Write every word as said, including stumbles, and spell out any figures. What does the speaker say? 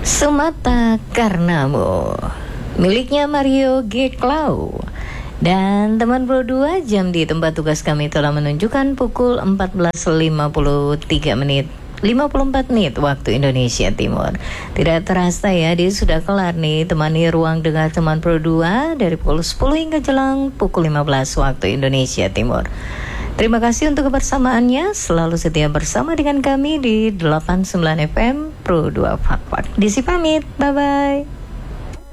Semata Karenamu, miliknya Mario G. Klau. Dan teman Pro dua, jam di tempat tugas kami telah menunjukkan pukul empat belas lima puluh tiga menit lima puluh empat menit waktu Indonesia Timur. Tidak terasa ya, dia sudah kelar nih temani ruang dengar teman Pro dua dari pukul sepuluh hingga jelang pukul lima belas waktu Indonesia Timur. Terima kasih untuk kebersamaannya. Selalu setia bersama dengan kami di delapan puluh sembilan F M Pro dua Fak Fak. Desi pamit, bye-bye.